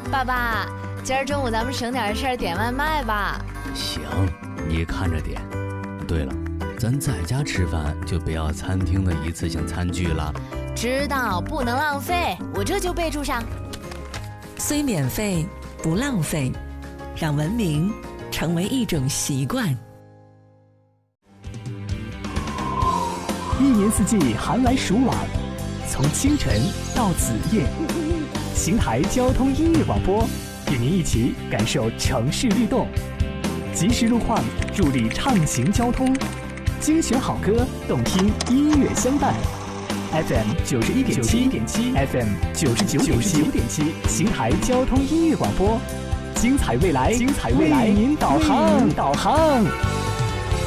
爸爸，今儿中午咱们省点事儿点外卖吧。 行，你看着点。对了，咱在家吃饭就不要餐厅的一次性餐具了。 知道，不能浪费，我这就备注上。 虽免费，不浪费，让文明成为一种习惯。 一年四季寒来暑往，从清晨到子夜，邢台交通音乐广播与您一起感受城市律动，及时路况助力畅行交通，精选好歌，动听音乐相伴。FM 91.7 FM 99.7，邢台交通音乐广播，精彩未来，为您导航。